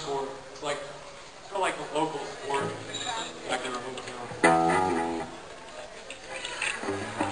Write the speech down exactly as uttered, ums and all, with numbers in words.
sport, like kind of like a local sport back in our hometown.